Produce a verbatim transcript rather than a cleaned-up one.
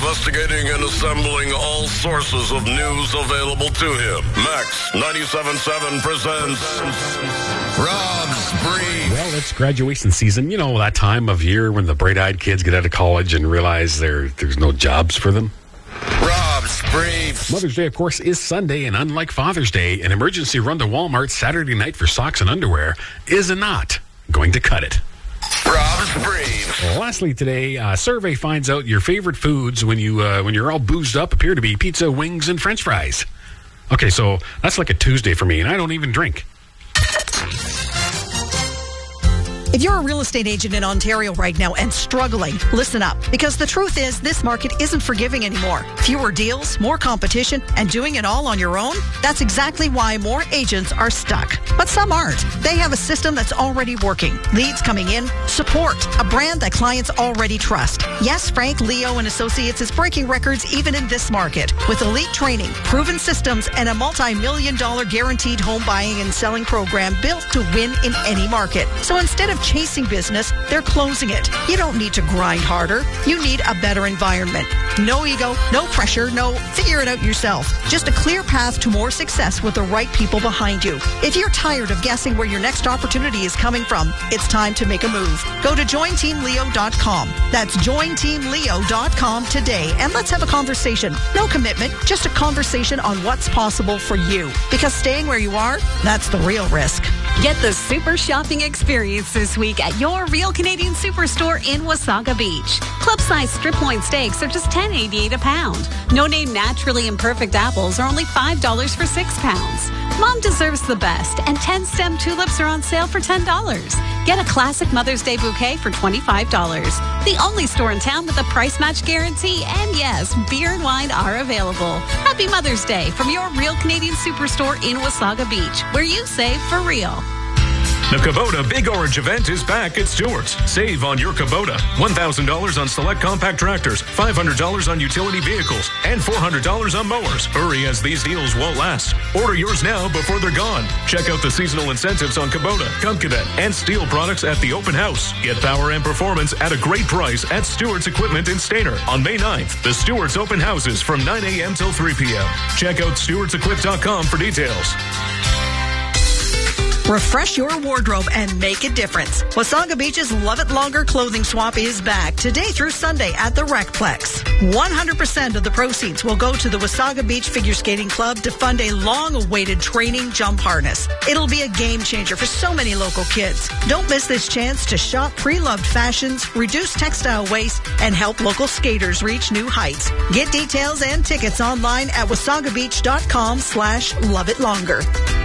investigating and assembling all sources of news available to him. Max ninety-seven point seven presents Rob's Brief. Well, it's graduation season. You know, that time of year when the bright-eyed kids get out of college and realize there there's no jobs for them. Rob's Brief. Mother's Day, of course, is Sunday, and unlike Father's Day, an emergency run to Walmart Saturday night for socks and underwear is not going to cut it. Rob's Brief. Well, lastly today, a survey finds out your favorite foods when, you, uh, when you're all boozed up appear to be pizza, wings, and French fries. Okay, so that's like a Tuesday for me, and I don't even drink. If you're a real estate agent in Ontario right now and struggling, listen up. Because the truth is, this market isn't forgiving anymore. Fewer deals, more competition, and doing it all on your own? That's exactly why more agents are stuck. But some aren't. They have a system that's already working. Leads coming in, support, a brand that clients already trust. Yes, Frank, Leo, and Associates is breaking records even in this market. With elite training, proven systems, and a multi-million dollar guaranteed home buying and selling program built to win in any market. So instead of chasing business, they're closing it. You don't need to grind harder. You need a better environment. No ego, no pressure, no figure it out yourself. Just a clear path to more success with the right people behind you. If you're tired of guessing where your next opportunity is coming from, it's time to make a move. Go to join team leo dot com. That's join team leo dot com today, and let's have a conversation. No commitment, just a conversation on what's possible for you. Because staying where you are, that's the real risk. Get the super shopping experience this week at your Real Canadian Superstore in Wasaga Beach. Club-size strip loin steaks are just ten eighty-eight a pound. No-name naturally imperfect apples are only five dollars for six pounds. Mom deserves the best, and ten-stem tulips are on sale for ten dollars. Get a classic Mother's Day bouquet for twenty-five dollars. The only store in town with a price match guarantee, and yes, beer and wine are available. Happy Mother's Day from your Real Canadian Superstore in Wasaga Beach, where you save for real. The Kubota Big Orange event is back at Stewart's. Save on your Kubota. one thousand dollars on select compact tractors, five hundred dollars on utility vehicles, and four hundred dollars on mowers. Hurry, as these deals won't last. Order yours now before they're gone. Check out the seasonal incentives on Kubota, Cub Cadet, and Steel products at the open house. Get power and performance at a great price at Stewart's Equipment in Stayner. On May ninth, the Stewart's open houses from nine a.m. till three p.m. Check out stewarts equip dot com for details. Refresh your wardrobe and make a difference. Wasaga Beach's Love It Longer clothing swap is back today through Sunday at the Recplex. one hundred percent of the proceeds will go to the Wasaga Beach Figure Skating Club to fund a long-awaited training jump harness. It'll be a game changer for so many local kids. Don't miss this chance to shop pre-loved fashions, reduce textile waste, and help local skaters reach new heights. Get details and tickets online at wasagabeach dot com slash love it longer.